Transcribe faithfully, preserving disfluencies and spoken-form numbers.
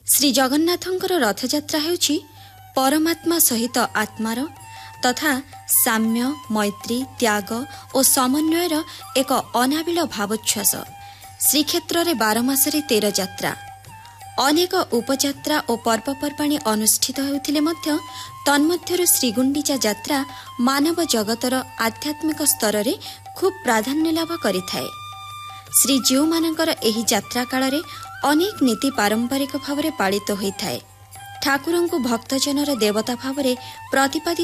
ଶ୍ରୀ ଜଗନ୍ନାଥଙ୍କର ରଥଯାତ୍ରା ହେଉଛି ପରମାତ୍ମା ସହିତ ଆତ୍ମାର ତଥା ସାମ୍ୟ, ମୈତ୍ରୀ, ତ୍ୟାଗ ଓ ସମନ୍ୱୟର ଏକ ଅନାବିଳ ଭାବୋଚ୍ଛ୍ୱାସ। ଶ୍ରୀକ୍ଷେତ୍ରରେ ବାର ମାସରେ ତେର ଯାତ୍ରା। ଅନେକ ଉପଯାତ୍ରା ଓ ପର୍ବପର୍ବାଣୀ ଅନୁଷ୍ଠିତ ହେଉଥିଲେ ମଧ୍ୟ ତନ୍ମଧ୍ୟରୁ ଶ୍ରୀଗୁଣ୍ଡିଚା ଯାତ୍ରା ମାନବ ଜଗତର ଆଧ୍ୟାତ୍ମିକ ସ୍ତରରେ ଖୁବ୍ ପ୍ରାଧାନ୍ୟ ଲାଭ କରିଥାଏ। ଶ୍ରୀଜୀଉମାନଙ୍କର ଏହି ଯାତ୍ରା କାଳରେ ଅନେକ ନୀତି ପାରମ୍ପରିକ ଭାବରେ ପାଳିତ ହୋଇଥାଏ। ଠାକୁରଙ୍କୁ ଭକ୍ତଜନର ଦେବତା ଭାବରେ ପ୍ରତିପାଦିତ